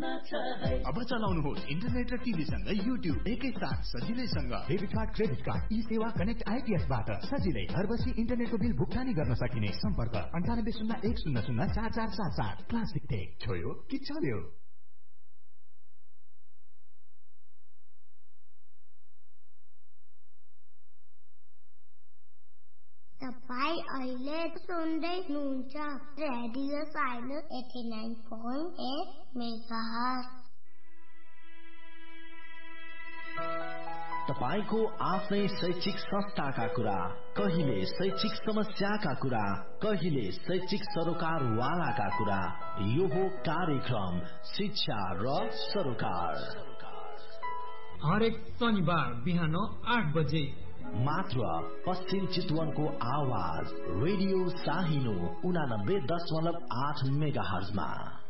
अब चलाउनुहोस् इन्टरनेट र टिभीसँग युट्युब एकैसाथ सजिलैसँग। डेबिट कार्ड, क्रेडिट कार्ड, ई सेवा कनेक्ट आइपीएसबाट सजिलै घर बसी इन्टरनेटको बिल भुक्तानी गर्न सकिने। सम्पर्क 9801004477। Classic take. छोयो कि चल्यो। तपाईं अहिले सुन्दै हुनुहुन्छ रेडियो साइलेन्स 89.8 मेगाहर्ज। तपाईको आफ्नै शैक्षिक संस्थाका कुरा, कहिले शैक्षिक समस्याका कुरा, कहिले शैक्षिक सरोकारवालाका कुरा। यो हो कार्यक्रम शिक्षा र सरोकार। हरेक शनिबार बिहान 8 बजे मात्र पश्चिम चितवनको आवाज रेडियो साहिनो 89.8 मेगाहर्जमा।